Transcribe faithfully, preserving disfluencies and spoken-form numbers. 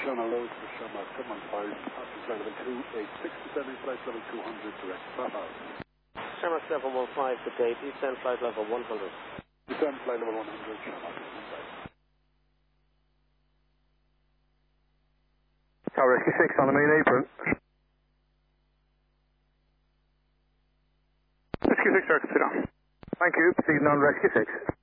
Shamrock Road for Shamrock seven one five, passing flight level two eight six, descending flight level two hundred, direct Papa. Shamrock seven one five, good day, descend flight level one hundred. Descend flight level one hundred, Shamrock seven one five. Tower Rescue six on the main apron. Rescue six, sir, sit down. Thank you, proceeding on Rescue six.